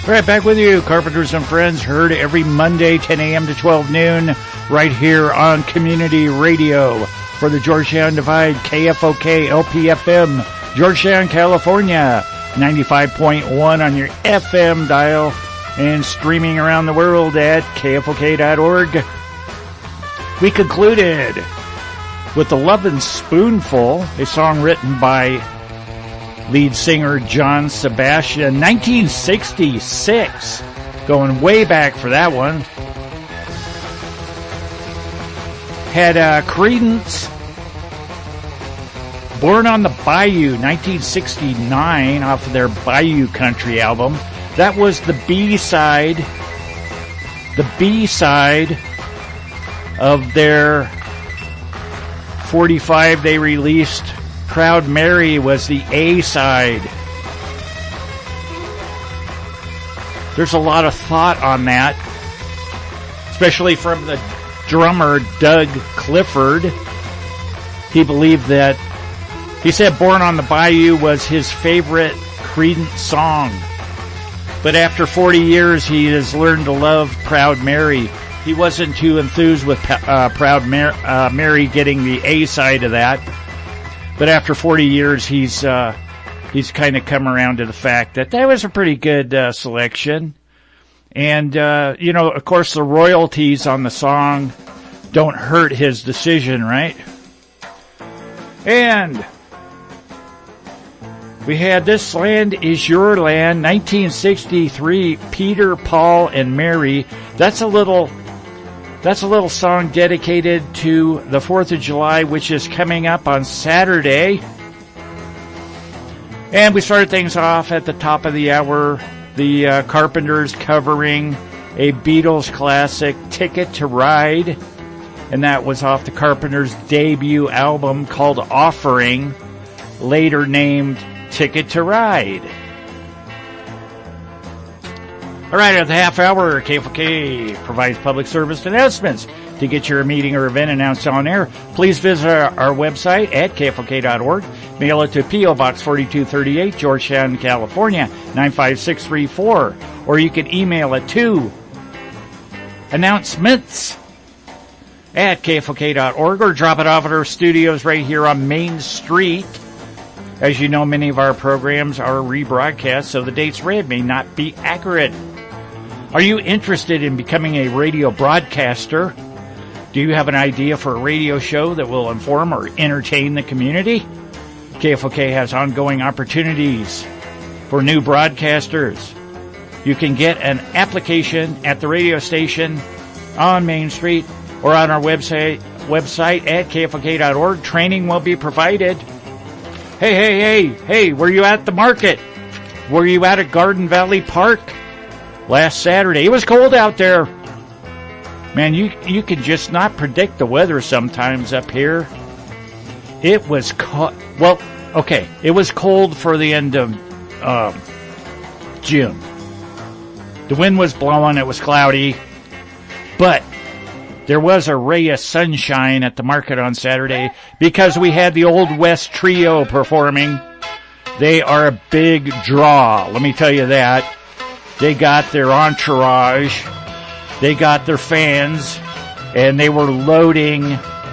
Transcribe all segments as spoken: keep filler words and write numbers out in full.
All right, back with you, Carpenters and Friends, heard every Monday, ten a.m. to twelve noon, right here on Community Radio for the Georgetown Divide, K F O K L P F M, Georgetown, California, ninety-five point one on your F M dial, and streaming around the world at K F O K dot org. We concluded with The Lovin' Spoonful, a song written by lead singer John Sebastian, nineteen sixty-six, going way back for that one. Had uh, Creedence, Born on the Bayou, nineteen sixty-nine, off of their Bayou Country album. That was the B-side, the B-side of their forty-five they released. Proud Mary was the A-side. There's a lot of thought on that, especially from the drummer Doug Clifford. He believed that, he said Born on the Bayou was his favorite Creedence song. But after forty years, he has learned to love Proud Mary. He wasn't too enthused with uh, Proud Mar- uh, Mary getting the A-side of that. But after forty years, he's uh, he's kind of come around to the fact that that was a pretty good uh, selection. And, uh, you know, of course, the royalties on the song don't hurt his decision, right? And we had This Land Is Your Land, nineteen sixty-three, Peter, Paul, and Mary. That's a little... That's a little song dedicated to the fourth of July, which is coming up on Saturday. And we started things off at the top of the hour. The uh, Carpenters covering a Beatles classic, Ticket to Ride. And that was off the Carpenters' debut album called Offering, later named Ticket to Ride. All right, at the half hour, K F O K provides public service announcements. To get your meeting or event announced on air, please visit our, our website at K F O K dot org. Mail it to P O Box forty-two thirty-eight, Georgetown, California, nine five six three four. Or you can email it to announcements at K F O K dot org, or drop it off at our studios right here on Main Street. As you know, many of our programs are rebroadcast, so the dates read may not be accurate. Are you interested in becoming a radio broadcaster? Do you have an idea for a radio show that will inform or entertain the community? K F O K has ongoing opportunities for new broadcasters. You can get an application at the radio station on Main Street or on our website website at K F O K dot org. Training will be provided. Hey, hey, hey, hey, were you at the market? Were you at a Garden Valley Park last Saturday? It was cold out there. Man, you you can just not predict the weather sometimes up here. It was cold. Well, okay, it was cold for the end of um, June. The wind was blowing. It was cloudy. But there was a ray of sunshine at the market on Saturday because we had the Old West Trio performing. They are a big draw, let me tell you that. They got their entourage, they got their fans, and they were loading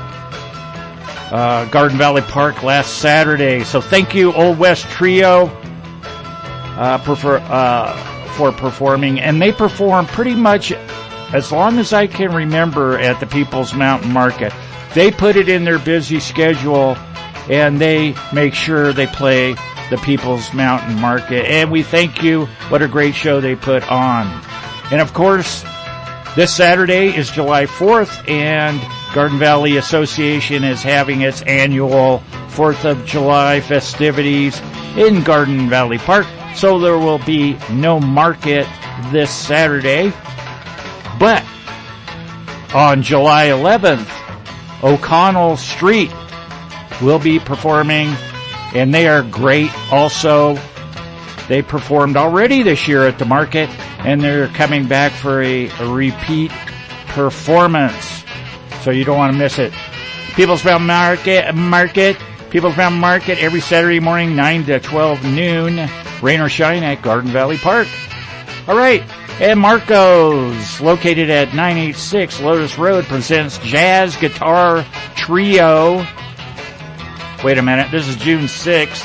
uh, Garden Valley Park last Saturday. So thank you, Old West Trio, uh, prefer, uh, for performing. And they perform pretty much as long as I can remember at the People's Mountain Market. They put it in their busy schedule, and they make sure they play the People's Mountain Market. And we thank you. What a great show they put on. And, of course, this Saturday is July fourth, and Garden Valley Association is having its annual fourth of July festivities in Garden Valley Park. So there will be no market this Saturday. But on July eleventh, O'Connell Street will be performing, and they are great also. They performed already this year at the market, and they're coming back for a, a repeat performance. So you don't want to miss it. People's Mountain Market, Market, People's Mountain Market every Saturday morning, nine to twelve noon, rain or shine at Garden Valley Park. All right. And Marco's, located at nine eighty-six Lotus Road, presents Jazz Guitar Trio. Wait a minute. This is June sixth.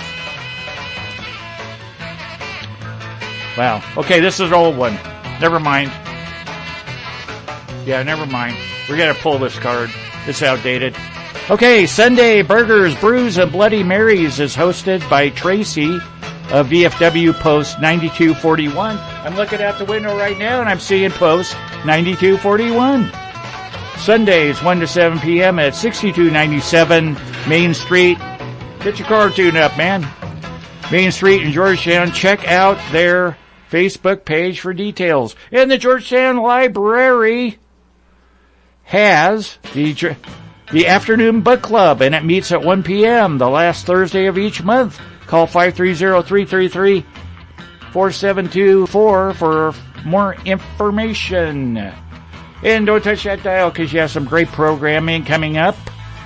Wow. Okay, this is an old one. Never mind. Yeah, never mind. We got to pull this card. It's outdated. Okay, Sunday Burgers, Brews, and Bloody Marys is hosted by Tracy of V F W Post ninety-two forty-one. I'm looking out the window right now and I'm seeing Post ninety-two forty-one. Sundays, one to seven p.m. at sixty-two ninety-seven Main Street. Get your car tuned up, man. Main Street in Georgetown. Check out their Facebook page for details. And the Georgetown Library has the the afternoon book club, and it meets at one p.m. the last Thursday of each month. Call five three zero, three three three, four seven two four for more information. And don't touch that dial because you have some great programming coming up.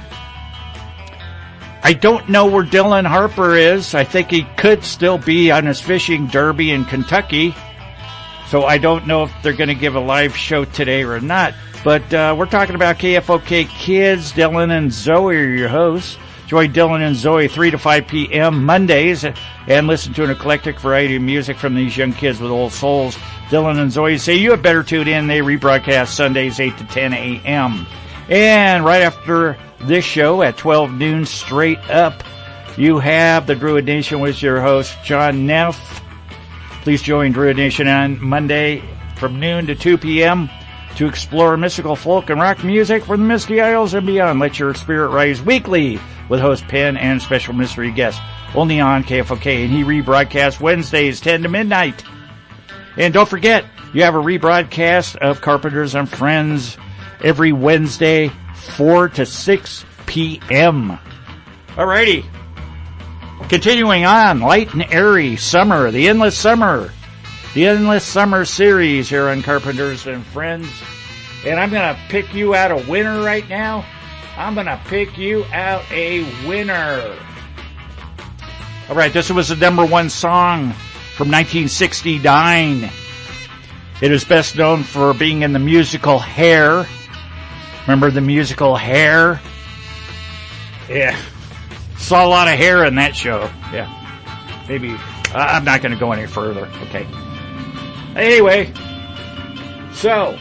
I don't know where Dylan Harper is. I think he could still be on his fishing derby in Kentucky. So I don't know if they're going to give a live show today or not. But uh, we're talking about K F O K Kids. Dylan and Zoe are your hosts. Join Dylan and Zoe three to five p.m. Mondays and listen to an eclectic variety of music from these young kids with old souls. Dylan and Zoe say you had better tune in. They rebroadcast Sundays eight to ten a.m. And right after this show at twelve noon straight up, you have the Druid Nation with your host, John Neff. Please join Druid Nation on Monday from noon to two p.m. to explore mystical folk and rock music from the Misty Isles and beyond. Let your spirit rise weekly with host Penn and special mystery guests only on K F O K. And he rebroadcasts Wednesdays ten to midnight. And don't forget, you have a rebroadcast of Carpenters and Friends every Wednesday, four to six p.m. Alrighty. Continuing on, light and airy summer, the endless summer. The Endless Summer series here on Carpenters and Friends. And I'm going to pick you out a winner right now. I'm going to pick you out a winner. All right, this was the number one song from nineteen sixty-nine. It is best known for being in the musical Hair. Remember the musical Hair? Yeah. Saw a lot of hair in that show. Yeah. Maybe. I'm not going to go any further. Okay. Anyway, so,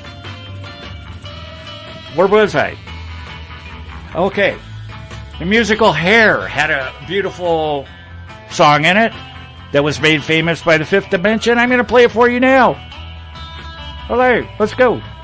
where was I? Okay. The musical Hair had a beautiful song in it that was made famous by the Fifth Dimension. I'm going to play it for you now. All right, let's go.